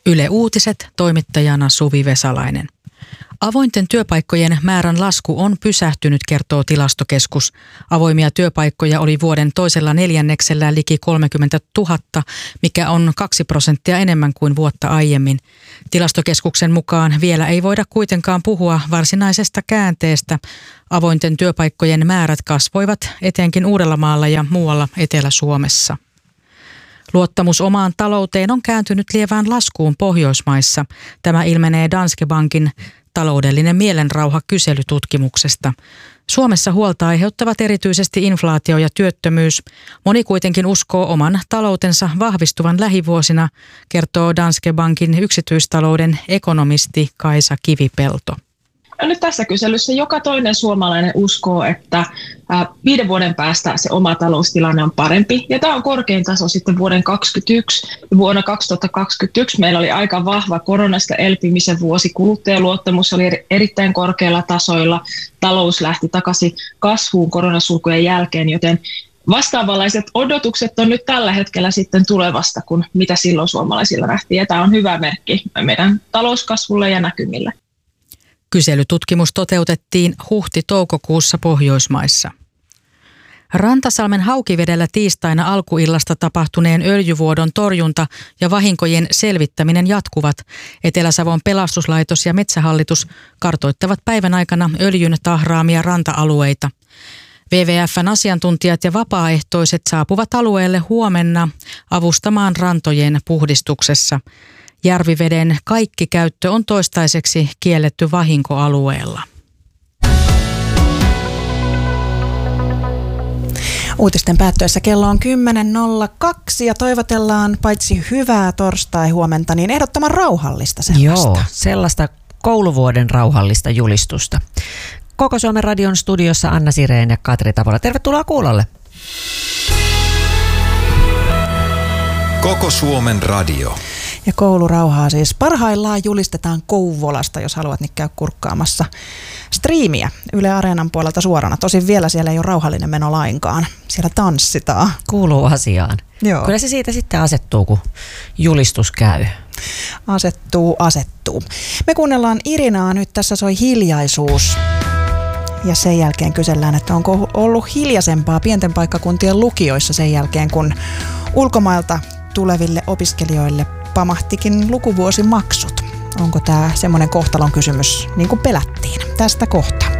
Yle Uutiset, toimittajana Suvi Vesalainen. Avointen työpaikkojen määrän lasku on pysähtynyt, kertoo Tilastokeskus. Avoimia työpaikkoja oli vuoden toisella neljänneksellä liki 30 000, mikä on 2% enemmän kuin vuotta aiemmin. Tilastokeskuksen mukaan vielä ei voida kuitenkaan puhua varsinaisesta käänteestä. Avointen työpaikkojen määrät kasvoivat etenkin Uudellamaalla ja muualla Etelä-Suomessa. Luottamus omaan talouteen on kääntynyt lievään laskuun Pohjoismaissa. Tämä ilmenee Danske Bankin taloudellinen mielenrauha -kyselytutkimuksesta. Suomessa huolta aiheuttavat erityisesti inflaatio ja työttömyys. Moni kuitenkin uskoo oman taloutensa vahvistuvan lähivuosina, kertoo Danske Bankin yksityistalouden ekonomisti Kaisa Kivipelto. Nyt tässä kyselyssä joka toinen suomalainen uskoo, että 5 vuoden päästä se oma taloustilanne on parempi. Ja tämä on korkein taso sitten vuoden 2021. Vuonna 2021 meillä oli aika vahva koronasta elpymisen vuosi. Kuluttajaluottamus oli erittäin korkeilla tasoilla. Talous lähti takaisin kasvuun koronasulkujen jälkeen, joten vastaavanlaiset odotukset on nyt tällä hetkellä sitten tulevasta, kuin mitä silloin suomalaisilla nähtiin. Ja tämä on hyvä merkki meidän talouskasvulle ja näkymille. Kyselytutkimus toteutettiin huhti-toukokuussa Pohjoismaissa. Rantasalmen Haukivedellä tiistaina alkuillasta tapahtuneen öljyvuodon torjunta ja vahinkojen selvittäminen jatkuvat. Etelä-Savon pelastuslaitos ja Metsähallitus kartoittavat päivän aikana öljyn tahraamia ranta-alueita. WWF:n asiantuntijat ja vapaaehtoiset saapuvat alueelle huomenna avustamaan rantojen puhdistuksessa. Järviveden kaikki käyttö on toistaiseksi kielletty vahinkoalueella. Uutisten päättyessä kello on 10.02 ja toivotellaan paitsi hyvää torstai-huomenta, niin ehdottoman rauhallista sellaista. Joo, sellaista kouluvuoden rauhallista julistusta. Koko Suomen radion studiossa Anna Sireen ja Katri Tavola. Tervetuloa kuulolle. Koko Suomen radio. Ja koulurauhaa siis parhaillaan julistetaan Kouvolasta, jos haluat, niin käy kurkkaamassa striimiä Yle Areenan puolelta suorana. Tosin vielä siellä ei ole rauhallinen meno lainkaan. Siellä tanssitaan. Kuuluu asiaan. Joo. Kyllä se siitä sitten asettuu, kun julistus käy. Asettuu. Me kuunnellaan Irinaa, nyt tässä soi Hiljaisuus. Ja sen jälkeen kysellään, että onko ollut hiljaisempaa pienten paikkakuntien lukioissa sen jälkeen, kun ulkomailta tuleville opiskelijoille pamahtikin lukuvuosimaksut. Onko tämä semmoinen kohtalon kysymys, niin kuin pelättiin? Tästä kohta.